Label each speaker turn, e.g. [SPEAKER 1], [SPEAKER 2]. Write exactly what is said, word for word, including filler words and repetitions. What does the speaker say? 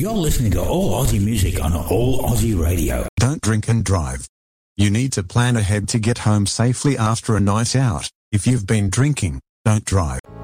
[SPEAKER 1] You're listening to All Aussie Music on All Aussie Radio.
[SPEAKER 2] Don't drink and drive. You need to plan ahead to get home safely after a night out. If you've been drinking, don't drive.